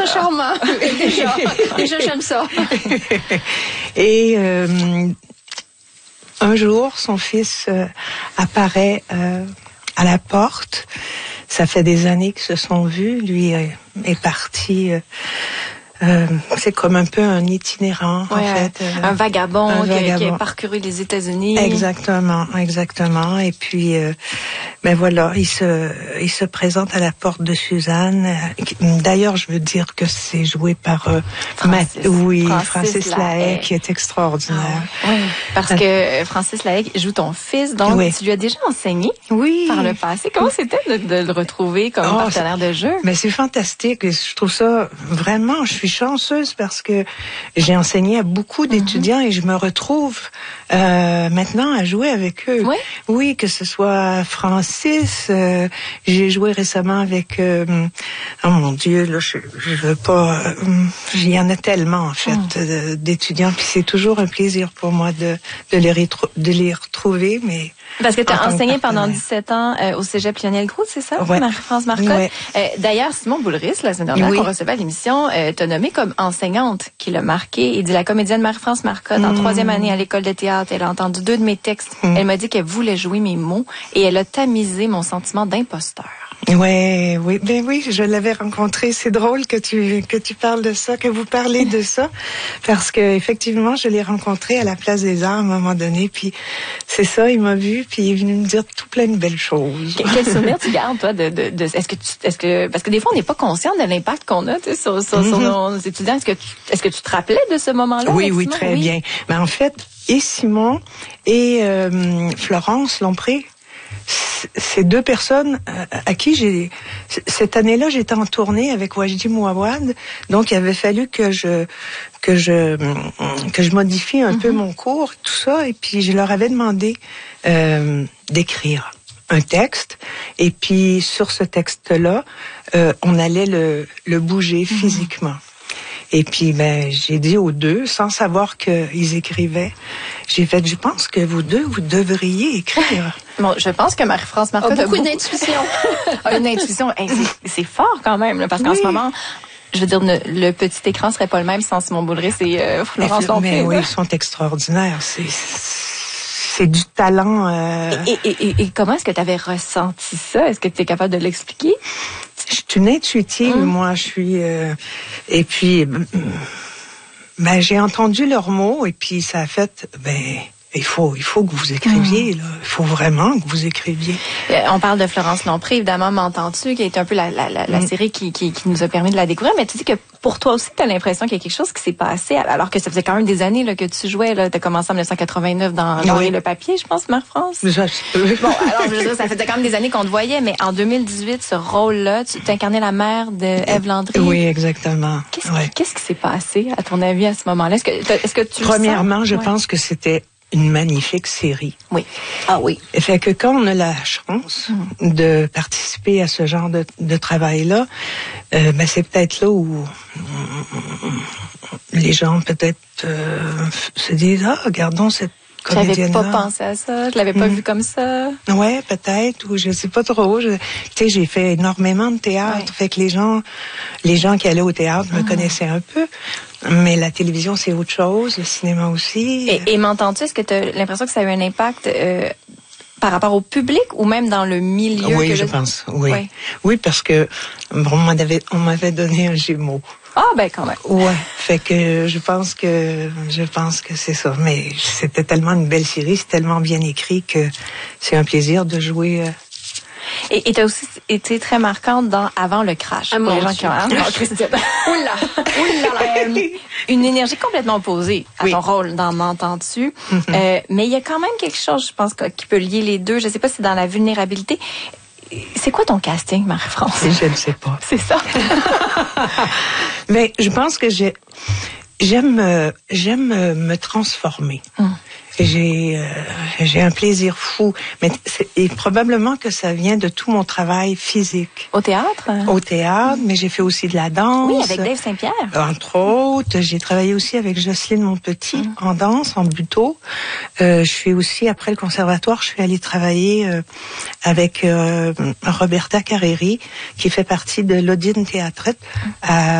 C'est charmant. Déjà, j'aime ça. Et un jour, son fils apparaît à la porte. Ça fait des années qu'ils se sont vus. Lui est parti. C'est comme un peu un itinérant, en fait. Un vagabond qui a parcouru les États-Unis. Exactement. Et puis, ben voilà, il se présente à la porte de Suzanne. D'ailleurs, je veux dire que c'est joué par Francis Lahaye, qui est extraordinaire. Oui, parce que Francis Lahaye joue ton fils, donc tu lui as déjà enseigné par le passé. Comment c'était de le retrouver comme partenaire de jeu? Mais c'est fantastique. Je trouve ça vraiment, je suis chanceuse parce que j'ai enseigné à beaucoup d'étudiants et je me retrouve maintenant à jouer avec eux. Oui, que ce soit Francis, j'ai joué récemment avec oh mon Dieu, là je veux pas, il y en a tellement en fait d'étudiants, puis c'est toujours un plaisir pour moi de les retrouver, mais parce que tu as enseigné pendant 17 ans au Cégep Lionel-Groulx, c'est ça? Marie-France Marcotte. D'ailleurs, Simon Boulris, la semaine dernière, qu'on recevait à l'émission, t'a nommé comme enseignante qui l'a marqué. Il dit la comédienne Marie-France Marcotte, en 3e année à l'école de théâtre, elle a entendu 2 de mes textes. Elle m'a dit qu'elle voulait jouer mes mots et elle a tamisé mon sentiment d'imposteur. Oui, je l'avais rencontré. C'est drôle que tu parles de ça, que vous parlez de ça, parce que effectivement, je l'ai rencontré à la Place des Arts à un moment donné, puis c'est ça, il m'a vu, puis il est venu me dire tout plein de belles choses. Quel souvenir tu gardes, toi, est-ce que parce que des fois, on n'est pas conscient de l'impact qu'on a, sur nos étudiants. Est-ce que tu te rappelais de ce moment-là? Oui, très bien. Mais en fait, et Simon et Florence Lompré, ces 2 personnes à qui cette année-là, j'étais en tournée avec Wajdi Mouawad, donc il avait fallu que je modifie un peu mon cours, tout ça, et puis je leur avais demandé d'écrire un texte, et puis sur ce texte-là, on allait le bouger physiquement. Et puis, j'ai dit aux 2, sans savoir qu'ils écrivaient, j'ai fait, je pense que vous devriez écrire. Bon, je pense que Marie-France Marcotte a beaucoup d'intuition. Une intuition, c'est fort quand même, là, parce qu'en ce moment, je veux dire, le petit écran serait pas le même sans Simon Boulris et Florence Lompré. Mais oui, ils sont extraordinaires. C'est du talent. Et comment est-ce que tu avais ressenti ça? Est-ce que tu es capable de l'expliquer? Je suis une intuitive, moi. Je suis. Et puis, j'ai entendu leurs mots et puis ça a fait. Il faut que vous écriviez, là. Il faut vraiment que vous écriviez. On parle de Florence Lompré, évidemment, M'entends-tu, qui est un peu la série qui nous a permis de la découvrir. Mais tu dis que pour toi aussi, tu as l'impression qu'il y a quelque chose qui s'est passé, alors que ça faisait quand même des années là, que tu jouais. Tu as commencé en 1989 dans le papier, je pense, Marie-France. Bon, alors, je veux dire, ça faisait quand même des années qu'on te voyait, mais en 2018, ce rôle-là, tu t'incarnais la mère de Ève Landry. Oui, exactement. Qu'est-ce qui s'est passé, à ton avis, à ce moment-là? Est-ce que tu Premièrement, je pense que c'était une magnifique série. Oui. Ah oui. Fait que quand on a la chance de participer à ce genre de travail-là, c'est peut-être là où les gens peut-être se disent regardons cette comédienne-là. J'avais pas pensé à ça, je l'avais pas vu comme ça. Ouais, peut-être, ou je sais pas trop. Tu sais, j'ai fait énormément de théâtre, fait que les gens qui allaient au théâtre me connaissaient un peu. Mais la télévision, c'est autre chose, le cinéma aussi. Et m'entends-tu, est-ce que tu as l'impression que ça a eu un impact par rapport au public ou même dans le milieu? Oui, je pense, oui. Oui, parce que on m'avait donné un Gémeaux. Ah, quand même. Ouais, fait que je pense que c'est ça. Mais c'était tellement une belle série, c'est tellement bien écrit que c'est un plaisir de jouer. Et tu as aussi été très marquante dans Avant le crash. Ah, pour les gens qui ont Christiane. Oula. Une énergie complètement opposée à ton rôle dans M'entends-tu. Mais il y a quand même quelque chose, je pense, qui peut lier les deux. Je sais pas si c'est dans la vulnérabilité. C'est quoi ton casting, Marie-France? Je ne sais pas. C'est ça. Mais je pense que j'aime me transformer. J'ai un plaisir fou, et probablement que ça vient de tout mon travail physique. Au théâtre? Au théâtre, mais j'ai fait aussi de la danse. Oui, avec Dave Saint-Pierre. Entre autres, j'ai travaillé aussi avec Jocelyne Monpetit en danse, en buto. Je suis aussi, après le conservatoire, je suis allée travailler avec Roberta Carreri, qui fait partie de l'Odine Théâtrette